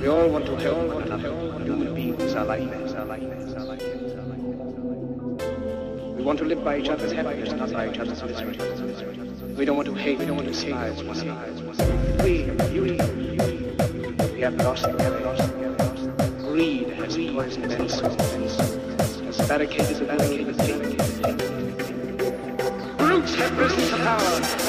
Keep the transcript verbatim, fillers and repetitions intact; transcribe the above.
We all want to help one another. Human beings are like this, are like this, are like this, are like this. We want to live by each other's happiness, not by each other's misery. We don't want to hate, we don't want to despise one another. We, you, you, we have lost, we have lost, we have lost. Greed has poisoned men's souls, has barricaded the barricaded thing. Brutes have risen to power.